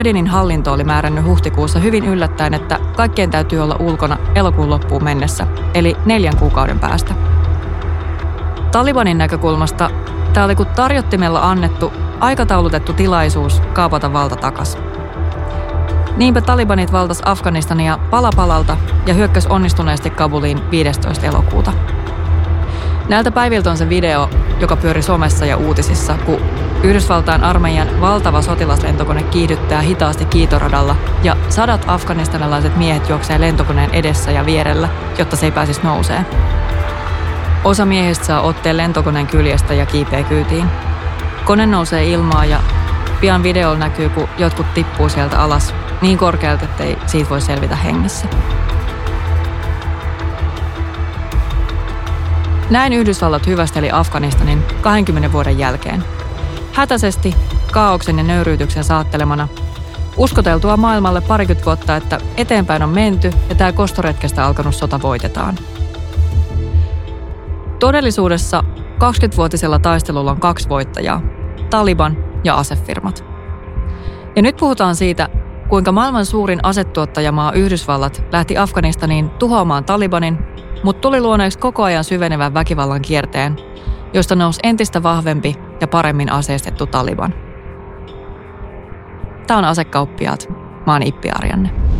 Bidenin hallinto oli määrännyt huhtikuussa hyvin yllättäen, että kaikkien täytyy olla ulkona elokuun loppuun mennessä, eli 4 kuukauden päästä. Talibanin näkökulmasta tämä oli kuin tarjottimella annettu, aikataulutettu tilaisuus kaapata valta takas. Niinpä talibanit valtas Afganistania pala palalta ja hyökkäsi onnistuneesti Kabuliin 15. elokuuta. Näiltä päiviltä on se video, joka pyöri somessa ja uutisissa, kun Yhdysvaltain armeijan valtava sotilaslentokone kiihdyttää hitaasti kiitoradalla ja 100 afganistanilaiset miehet juoksee lentokoneen edessä ja vierellä, jotta se ei pääsisi nouseen. Osa miehistä saa otteen lentokoneen kyljestä ja kiipeä kyytiin. Kone nousee ilmaan ja pian videolla näkyy, kun jotkut tippuu sieltä alas niin korkealta, ettei siitä voi selvitä hengissä. Näin Yhdysvallat hyvästeli Afganistanin 20 vuoden jälkeen. Hätäisesti, kaaoksen ja nöyryytyksen saattelemana, uskoteltua maailmalle 20 vuotta, että eteenpäin on menty ja tämä kostoretkestä alkanut sota voitetaan. Todellisuudessa 20-vuotisella taistelulla on 2 voittajaa, Taliban ja asefirmat. Ja nyt puhutaan siitä, kuinka maailman suurin asetuottajamaa Yhdysvallat lähti Afganistaniin tuhoamaan Talibanin, mutta tuli luoneeksi koko ajan syvenevän väkivallan kierteen, josta nousi entistä vahvempi ja paremmin aseistettu Taliban. Tämä on Asekauppiaat. Mä oon Ippi Arjanne.